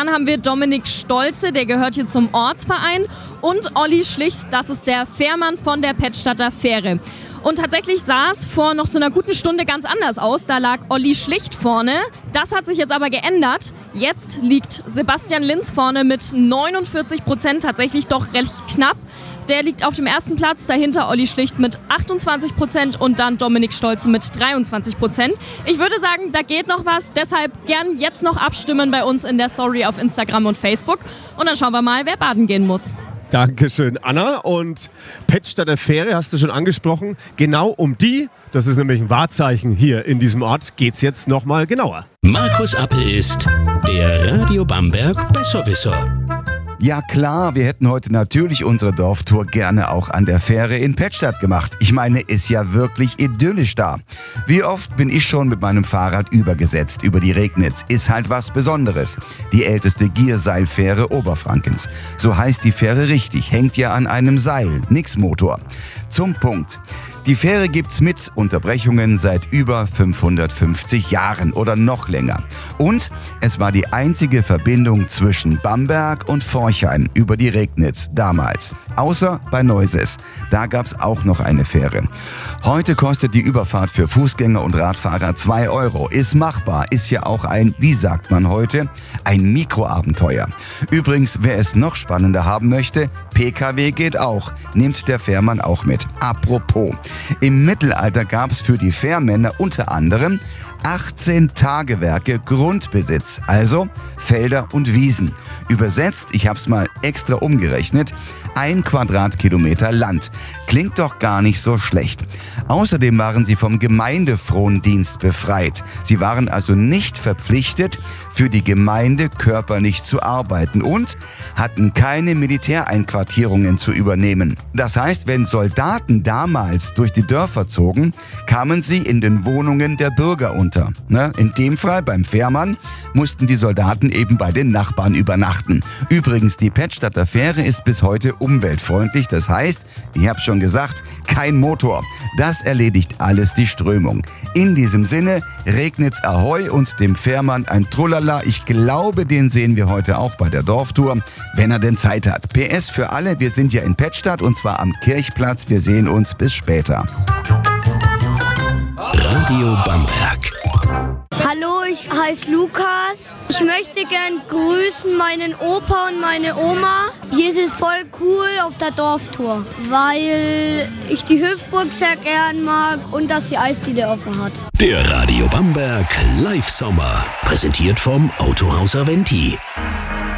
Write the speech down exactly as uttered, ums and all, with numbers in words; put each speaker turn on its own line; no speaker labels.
Dann haben wir Dominik Stolze, der gehört hier zum Ortsverein. Und Olli Schlicht, das ist der Fährmann von der Pettstadter Fähre. Und tatsächlich sah es vor noch so einer guten Stunde ganz anders aus. Da lag Olli Schlicht vorne. Das hat sich jetzt aber geändert. Jetzt liegt Sebastian Linz vorne mit neunundvierzig Prozent, tatsächlich doch recht knapp. Der liegt auf dem ersten Platz, dahinter Olli Schlicht mit achtundzwanzig Prozent und dann Dominik Stolze mit dreiundzwanzig Prozent. Ich würde sagen, da geht noch was, deshalb gern jetzt noch abstimmen bei uns in der Story auf Instagram und Facebook. Und dann schauen wir mal, wer baden gehen muss.
Dankeschön, Anna. Und Pettstadter Fähre hast du schon angesprochen. Genau um die, das ist nämlich ein Wahrzeichen hier in diesem Ort, geht's jetzt nochmal genauer.
Markus Appel ist der Radio Bamberg Besserwisser.
Ja klar, wir hätten heute natürlich unsere Dorftour gerne auch an der Fähre in Pettstadt gemacht. Ich meine, ist ja wirklich idyllisch da. Wie oft bin ich schon mit meinem Fahrrad übergesetzt über die Regnitz. Ist halt was Besonderes. Die älteste Gierseilfähre Oberfrankens. So heißt die Fähre richtig, hängt ja an einem Seil, nix Motor. Zum Punkt. Die Fähre gibt's mit Unterbrechungen seit über fünfhundertfünfzig Jahren oder noch länger. Und es war die einzige Verbindung zwischen Bamberg und Forchheim über die Regnitz damals. Außer bei Neuses. Da gab's auch noch eine Fähre. Heute kostet die Überfahrt für Fußgänger und Radfahrer zwei Euro. Ist machbar, ist ja auch ein, wie sagt man heute, ein Mikroabenteuer. Übrigens, wer es noch spannender haben möchte, P K W geht auch. Nimmt der Fährmann auch mit. Apropos. Im Mittelalter gab es für die Fährmänner unter anderem achtzehn Tagewerke Grundbesitz, also Felder und Wiesen. Übersetzt, ich hab's mal extra umgerechnet, ein Quadratkilometer Land. Klingt doch gar nicht so schlecht. Außerdem waren sie vom Gemeindefrondienst befreit. Sie waren also nicht verpflichtet, für die Gemeinde körperlich zu arbeiten und hatten keine Militäreinquartierungen zu übernehmen. Das heißt, wenn Soldaten damals durch die Dörfer zogen, kamen sie in den Wohnungen der Bürger unter. Ne? In dem Fall beim Fährmann mussten die Soldaten eben bei den Nachbarn übernachten. Übrigens, die Pettstadter Fähre ist bis heute umweltfreundlich. Das heißt, ich hab's schon gesagt, kein Motor. Das erledigt alles die Strömung. In diesem Sinne, Regnitz Ahoi und dem Fährmann ein Trullala. Ich glaube, den sehen wir heute auch bei der Dorftour, wenn er denn Zeit hat. P S für alle, wir sind ja in Pettstadt und zwar am Kirchplatz. Wir sehen uns bis später.
Radio Bamberg.
Hallo, ich heiße Lukas. Ich möchte gern grüßen meinen Opa und meine Oma. Hier ist es voll cool auf der Dorftour, weil ich die Hüpfburg sehr gern mag und dass die Eisdiele offen hat.
Der Radio Bamberg Live Sommer, präsentiert vom Autohaus Aventi.